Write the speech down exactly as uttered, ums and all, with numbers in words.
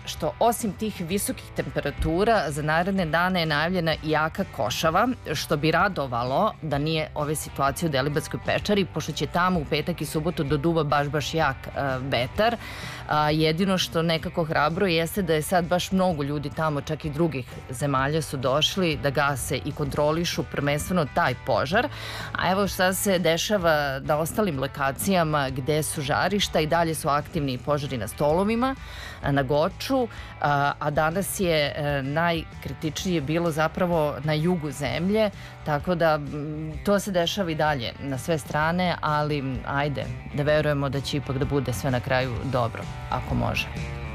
što osim tih visokih temperatura za naredne dane je najavljena i jaka košava, što bi radovalo da nije ove situacije u Delibatskoj pečari, pošto će tamo u petak i subotu do duva baš baš jak vetar. Jedino što nekako hrabro jeste da je sad baš mnogo ljudi tamo, čak i drugih zemalja su došli da gase i kontrolišu prvenstveno taj požar. A evo šta se dešava na ostalim lokacijama gde su žarišta, i dalje su aktivni požari na Stolovima, na Goču, a danas je najkritičnije bilo zapravo na jugu zemlje, tako da to se dešava i dalje na sve strane, ali ajde, da verujemo da će ipak da bude sve na kraju dobro, ako može.